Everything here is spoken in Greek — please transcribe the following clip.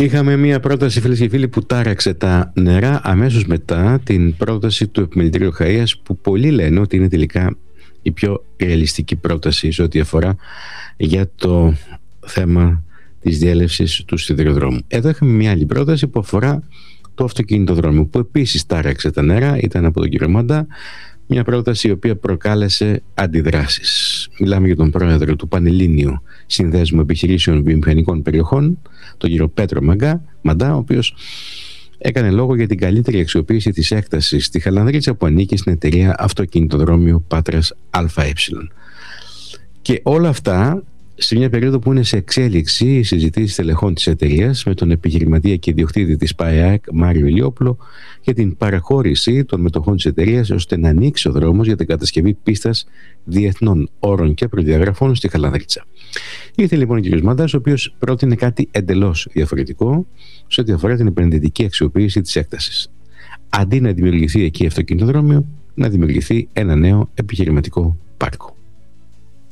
Είχαμε μία πρόταση, φίλες και φίλοι, που τάραξε τα νερά αμέσως μετά την πρόταση του Επιμελητηρίου Χαΐας, που πολλοί λένε ότι είναι τελικά η πιο ρεαλιστική πρόταση σε ό,τι αφορά για το θέμα της διέλευσης του σιδηροδρόμου. Εδώ είχαμε μία άλλη πρόταση που αφορά το αυτοκινητοδρόμιο, που επίσης τάραξε τα νερά, ήταν από τον κύριο Μαντά, μια πρόταση η οποία προκάλεσε αντιδράσεις. Μιλάμε για τον πρόεδρο του Πανελλήνιου Συνδέσμου Επιχειρήσεων Βιομηχανικών Περιοχών, τον κύριο Πέτρο Μαντά, ο οποίος έκανε λόγο για την καλύτερη αξιοποίηση της έκτασης στη Χαλανδρίτσα που ανήκει στην εταιρεία Αυτοκινητοδρόμιο Πάτρας ΑΕ. Και όλα αυτά σε μια περίοδο που είναι σε εξέλιξη οι συζητήσεις τελεχών της εταιρείας με τον επιχειρηματία και ιδιοκτήτη της ΠΑΕΑΚ Μάριο Ηλιόπουλο για την παραχώρηση των μετοχών της εταιρείας ώστε να ανοίξει ο δρόμος για την κατασκευή πίστας διεθνών όρων και προδιαγραφών στη Χαλανδρίτσα. Ήρθε λοιπόν ο κ. Μαντάς, ο οποίος πρότεινε κάτι εντελώς διαφορετικό σε ό,τι αφορά την επενδυτική αξιοποίηση της έκτασης. Αντί να δημιουργηθεί εκεί αυτοκινητοδρόμιο, να δημιουργηθεί ένα νέο επιχειρηματικό πάρκο.